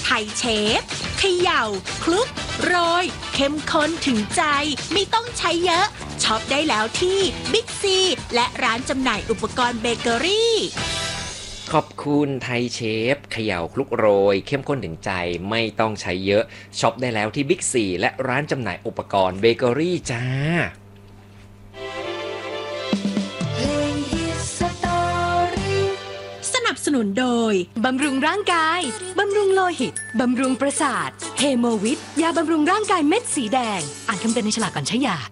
ไทยเชฟเขย่าคลุกโรยเข้มข้นถึงใจไม่ต้องใช้เยอะช็อปได้แล้วที่บิ๊กซีและร้านจำหน่ายอุปกรณ์เบเกอรี่ขอบคุณไทยเชฟเขย่าคลุกโรยเข้มข้นถึงใจไม่ต้องใช้เยอะช็อปได้แล้วที่บิ๊กซีและร้านจำหน่ายอุปกรณ์เบเกอรี่จ้าสนับสนุนโดยบำรุงร่างกายบำรุงโลหิตบำรุงประสาทเฮโมวิทยาบำรุงร่างกายเม็ดสีแดงอ่านคำเตือนในฉลากก่อนใช้ยา